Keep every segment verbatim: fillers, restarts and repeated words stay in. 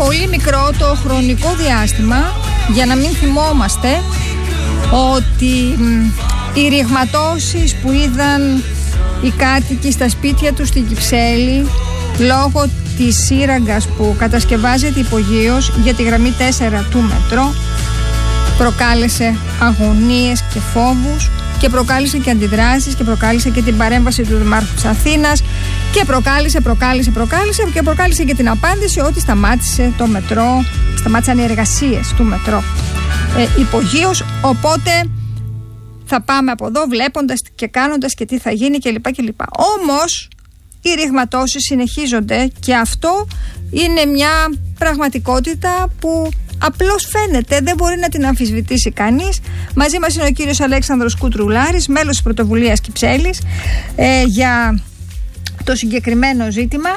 πολύ μικρό το χρονικό διάστημα για να μην θυμόμαστε ότι οι ρηγματώσεις που είδαν οι κάτοικοι στα σπίτια τους στην Κυψέλη λόγω της σύραγγας που κατασκευάζεται υπογείως για τη γραμμή τέσσερα του μετρό προκάλεσε αγωνίες και φόβους και προκάλεσε και αντιδράσεις και προκάλεσε και την παρέμβαση του Δημάρχου της Αθήνας και προκάλεσε, προκάλεσε, προκάλεσε και προκάλεσε και την απάντηση ότι σταμάτησε το μετρό, σταμάτησαν οι εργασίες του μετρό ε, υπογείως, οπότε θα πάμε από εδώ βλέποντας και κάνοντας και τι θα γίνει κλπ. κλπ. Όμως οι ρηγματώσεις συνεχίζονται και αυτό είναι μια πραγματικότητα που απλώς φαίνεται, δεν μπορεί να την αμφισβητήσει κανείς. Μαζί μας είναι ο κύριος Αλέξανδρος Κουτρουλάρης, μέλος της Πρωτοβουλίας Κυψέλης, ε, για το συγκεκριμένο ζήτημα.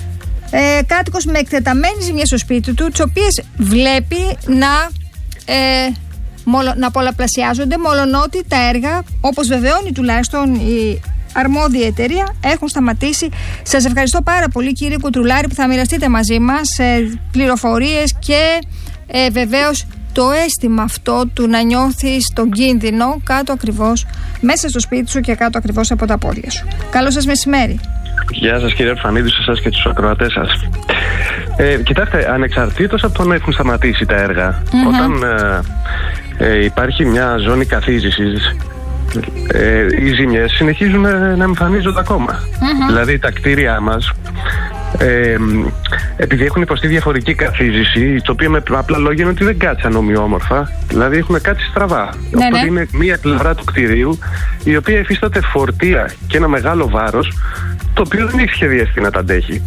Ε, κάτοικος με εκτεταμένη ζημιά στο σπίτι του, τις οποίες βλέπει να, ε, μολο, να πολλαπλασιάζονται, μολονότι τα έργα, όπως βεβαιώνει τουλάχιστον η αρμόδια εταιρεία, έχουν σταματήσει. Σας ευχαριστώ πάρα πολύ, κύριε Κουτρουλάρη, που θα μοιραστείτε μαζί μας ε, πληροφορίες και ε, βεβαίως το αίσθημα αυτό του να νιώθεις τον κίνδυνο κάτω ακριβώς μέσα στο σπίτι σου και κάτω ακριβώς από τα πόδια σου. Καλό σας μεσημέρι. Γεια σας, κύριε Αρφανίδη, σε εσάς και τους ακροατές σας. Ε, κοιτάξτε, ανεξαρτήτως από το να έχουν σταματήσει τα έργα, mm-hmm. όταν ε, ε, υπάρχει μια ζώνη καθίζησης, Ε, οι ζημιές συνεχίζουν να εμφανίζονται ακόμα. Mm-hmm. Δηλαδή τα κτίρια μας, ε, επειδή έχουν υποστεί διαφορετική καθίζηση, το οποίο με απλά λόγια είναι ότι δεν κάτσαν ομοιόμορφα, δηλαδή έχουν κάτσει στραβά. Ναι, Οπότε ναι. είναι μία πλευρά του κτιρίου η οποία υφίσταται φορτία και ένα μεγάλο βάρος, το οποίο δεν έχει σχεδιαστεί να τα αντέχει.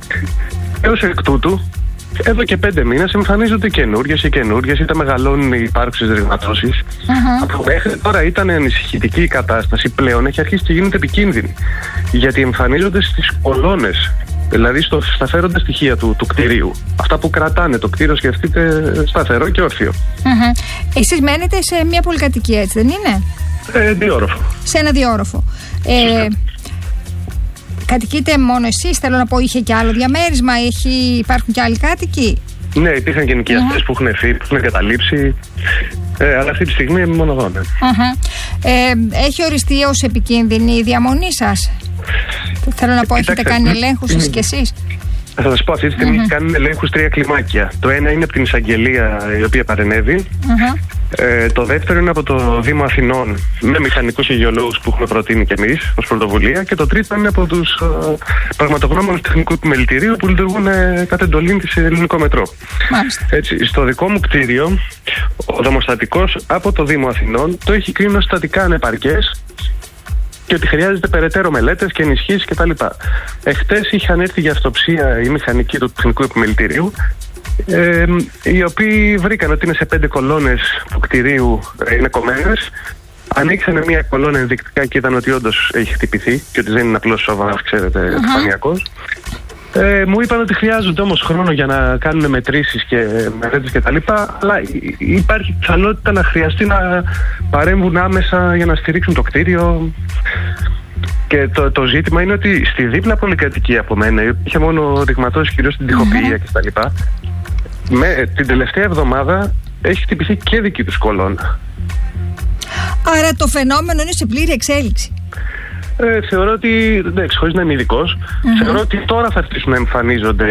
Έως εκ τούτου, εδώ και πέντε μήνες εμφανίζονται καινούργιες ή καινούργιες, είτε μεγαλώνουν οι υπάρχουσες ρηγματώσεις. Uh-huh. Από μέχρι τώρα ήταν ανησυχητική η κατάσταση, πλέον έχει αρχίσει και γίνεται επικίνδυνη. Γιατί εμφανίζονται στις κολόνες, δηλαδή στο σταθέροντα στοιχεία του, του κτηρίου. Αυτά που κρατάνε το κτίριο, σκεφτείτε, σταθερό και όρθιο. Uh-huh. Εσείς μένετε σε μια πολυκατοικία, έτσι δεν είναι? Ε, διόροφο. Σε ένα διόροφο. Ε, Κατοικείτε μόνο εσείς, θέλω να πω, είχε και άλλο διαμέρισμα, έχει, υπάρχουν και άλλοι κάτοικοι? Ναι, υπήρχαν και νοικιαστές uh-huh. που έχουν φύγει, που έχουν καταλήψει, ε, αλλά αυτή τη στιγμή είμαι μόνο εγώ. Ναι. Uh-huh. Ε, έχει οριστεί ως επικίνδυνη η διαμονή σας? Θέλω να πω, ε, έχετε κάνει ελέγχους εσείς και εσείς? Θα σας πω, αυτή τη στιγμή uh-huh. κάνουν ελέγχους τρία κλιμάκια. Το ένα είναι από την εισαγγελία η οποία παρενέβη. Uh-huh. Ε, το δεύτερο είναι από το Δήμο Αθηνών με μηχανικούς και γεωλόγους που έχουμε προτείνει και εμείς ως πρωτοβουλία. Και το τρίτο είναι από τους ε, πραγματογνώμονες τεχνικού επιμελητηρίου που λειτουργούν ε, κατ' εντολήν της Ελληνικό Μετρό. Έτσι, στο δικό μου κτίριο, ο δομοστατικός από το Δήμο Αθηνών το έχει κρίνει ως στατικά ανεπαρκές και ότι χρειάζεται περαιτέρω μελέτες και ενισχύσεις κτλ. Εχθές είχαν έρθει για αυτοψία οι μηχανικοί του τεχνικού επιμελητηρίου, ε, οι οποίοι βρήκαν ότι είναι σε πέντε κολόνες του κτηρίου, ε, είναι κομμένες. Ανοίξανε μία κολόνα ενδεικτικά και είδαν ότι όντως έχει χτυπηθεί και ότι δεν είναι απλώς σοβαρά, ξέρετε, uh-huh. επιφανειακός. Ε, μου είπαν ότι χρειάζονται όμως χρόνο για να κάνουν μετρήσεις και μελέτες και τα λοιπά, αλλά υπάρχει πιθανότητα να χρειαστεί να παρέμβουν άμεσα για να στηρίξουν το κτίριο. Και το, το ζήτημα είναι ότι στη δίπλα πολυκατοικία από μένα, είχε μόνο ρηγματώσεις κυρίως στην τοιχοποιία και τα λοιπά, με την τελευταία εβδομάδα έχει χτυπηθεί και δική τους κολόνα. Άρα το φαινόμενο είναι σε πλήρη εξέλιξη. Ε, θεωρώ ότι, εντάξει, χωρίς να είμαι ειδικός, mm-hmm. θεωρώ ότι τώρα θα αρχίσουν να εμφανίζονται